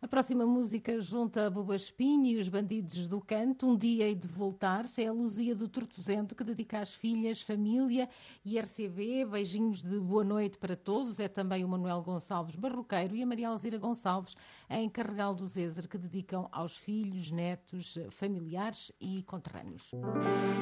A próxima música junta a Buba Espinho e os Bandidos do Canto, Um Dia Hei de Voltar, é a Luzia do Tortozento, que dedica às filhas, família e RCB. Beijinhos de boa noite para todos. É também o Manuel Gonçalves Barroqueiro e a Maria Alzira Gonçalves em Carregal do Zezer, que dedicam aos filhos, netos, familiares e conterrâneos.